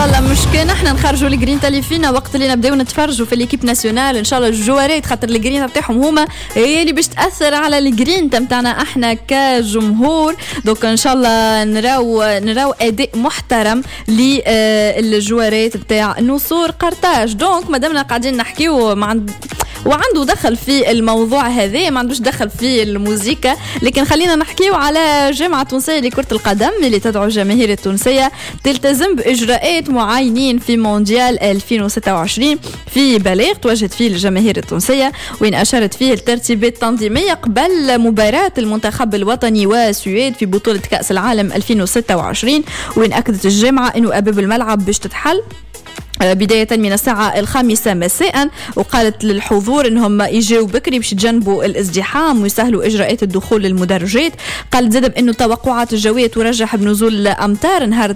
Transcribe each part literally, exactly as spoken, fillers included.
الله مش كان احنا نخرجوا الجرين تالي فينا وقت اللي نبداو نتفرجوا في ليكيب ناسيونال ان شاء الله الجوارات، خاطر الجرين نتاعهم هما هي اللي باش تاثر على الجرين نتاعنا احنا كجمهور. دوك ان شاء الله نراو نراو اداء محترم للجوارات نتاع نصور قرطاج. دونك مادامنا قاعدين نحكيو مع وعنده دخل في الموضوع هذا، ما عندوش دخل في الموسيقى، لكن خلينا نحكيو على جامعة تونسية لكرة القدم اللي تدعو الجماهير التونسية تلتزم بإجراءات معينين في مونديال ألفين وستة وعشرين في بلاغ توجهت فيه الجماهير التونسية، وين أشارت فيه الترتيبات التنظيمية قبل مباراة المنتخب الوطني والسويد في بطولة كأس العالم ألفين وستة وعشرين، وين أكدت الجامعة أنه أبواب الملعب باش تتحل بداية من الساعة الخامسة مساء، وقالت للحضور انهم يجيوا بكري باش يتجنبوا الازدحام ويسهلوا اجراءات الدخول للمدرجات. قالت زاد بانه التوقعات الجوية ترجح بنزول امطار نهار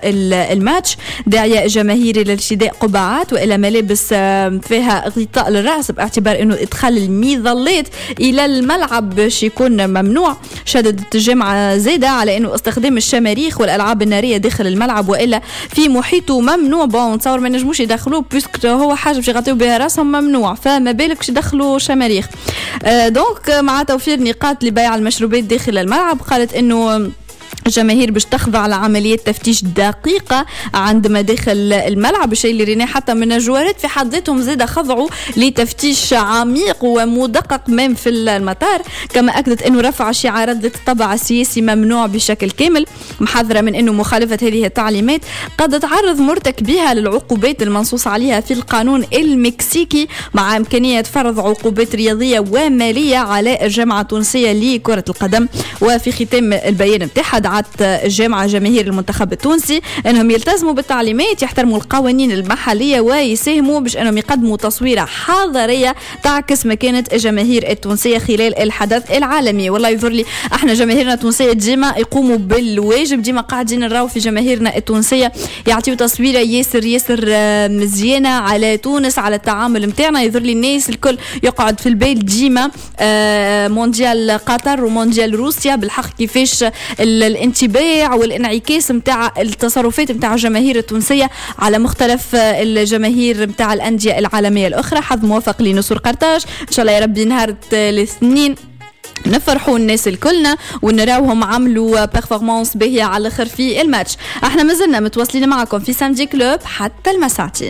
الماتش، داعية جماهيري لارتداء قبعات والى ملابس فيها غطاء للراس باعتبار انه ادخال المظلات الى الملعب باش يكون ممنوع. شددت الجامعة زادة على انه استخدام الشماريخ والالعاب النارية داخل الملعب والا في محيطه ممنوع. بون تصور ما نجموش يدخلوه بيسك هو حاجه باش يغطيو بها راسهم ممنوع، فما بالك باش يدخلوا شماريخ. آه دونك مع توفير نقاط لبيع المشروبات داخل الملعب، قالت انه الجماهير باش تخضع لعملية تفتيش دقيقة عندما داخل الملعب، الشيء اللي ريناه حتى من الجوارات في حد ذاتهم زيادة خضعوا لتفتيش عميق ومدقق مام في المطار. كما أكدت أنه رفع شعارات ذات الطابع السياسي ممنوع بشكل كامل، محذرة من أنه مخالفة هذه التعليمات قد تعرض مرتكبيها للعقوبات المنصوص عليها في القانون المكسيكي، مع إمكانية فرض عقوبات رياضية ومالية على الجامعة التونسية لكرة القدم. وفي ختام البيان بتاعها دعت الجامعة جماهير المنتخب التونسي انهم يلتزموا بالتعليمات، يحترموا القوانين المحلية ويساهموا باش انهم يقدموا تصويرة حضارية تعكس مكانة الجماهير التونسية خلال الحدث العالمي. والله يظهر لي احنا جماهيرنا التونسية ديما يقوموا بالواجب، ديما قاعدين نراو في جماهيرنا التونسية يعطيوا تصويرة ياسر ياسر مزيانة على تونس، على التعامل متاعنا. يظهر لي الناس الكل يقعد في البيت ديما مونديال قطر ومونديال روسيا بالحق كيفاش الانتباع والانعكاس متاع التصرفات متاع الجماهير التونسية على مختلف الجماهير متاع الأندية العالمية الأخرى. حظ موفق لنصور قرطاج إن شاء الله يا ربي نهار الاثنين نفرحوا الناس الكلنا ونراوهم عملوا بيرفورمانس باهية على الاخر في الماتش. احنا مازلنا متواصلين معكم في سامدي كلوب حتى المساعتين.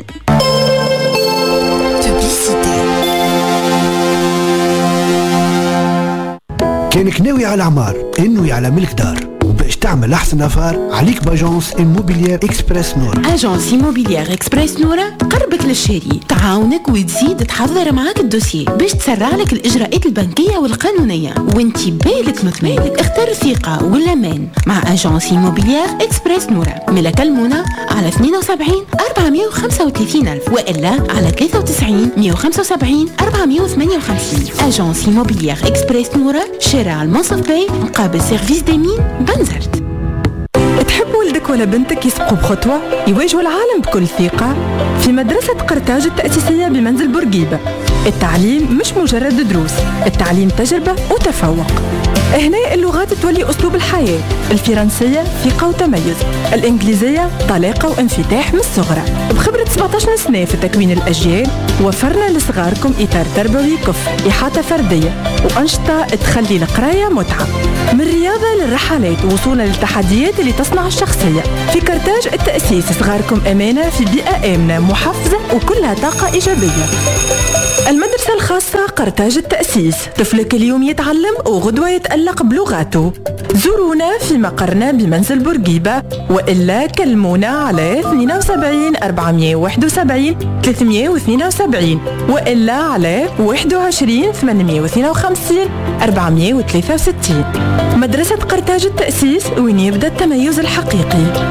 كانك ناوي على العمار انوي على ملك دار، وباش تعمل احسن افار عليك باجونس إيموبيليير إكسبرس نورا. اجونس إيموبيليير إكسبرس نورا قربك للشاري، تعاونك وتزيد تحضر معاك الدوسيي باش تسرع لك الاجراءات البنكيه والقانونيه وانتي بالك مطمئن. اختار الثقه والامان مع اجونس إيموبيليير إكسبرس نورا. ملك المونة على اثنين وسبعين أربعمائة وخمسة وثلاثين ألف والا على ثلاثة وتسعين مائة وخمسة وسبعين أربعمائة وثمانية وخمسين. اجونس إيموبيليير إكسبرس نورا، شارع المنصف باي مقابل سيرفيس ديمين بنزرت. تحب ولدك ولا بنتك يسبقوا بخطوة يواجهوا العالم بكل ثقة؟ في مدرسة قرطاج التأسيسية بمنزل بورقيبة التعليم مش مجرد دروس، التعليم تجربة وتفوق. هنا اللغات تولي أسلوب الحياة، الفرنسية ثقة وتميز، الإنجليزية طلاقة وانفتاح من الصغرى. بخبرة سبعة عشر سنة في تكوين الأجيال وفرنا لصغاركم إطار تربوي كفء، إحاطة فردية وأنشطة تخلي القراية متعة، من رياضة للرحلات وصولا للتحديات اللي تصنع الشخصية. في قرطاج التأسيس صغاركم أمانة في بيئة آمنة محفزة وكلها طاقة إيجابية. المدرسة الخاصة قرطاج التأسيس، طفلك اليوم يتعلم وغدوة يتألق بلغاته. زورونا في مقرنا بمنزل بورقيبة وإلا كلمونا على اثنين وسبعين أربعمائة وواحد وسبعين ثلاثمائة واثنين وسبعين وإلا على واحد وعشرين ثمانمائة واثنين وخمسين أربعمائة وثلاثة وستين. مدرسة قرطاج التأسيس، وين يبدأ التميز الحقيقي.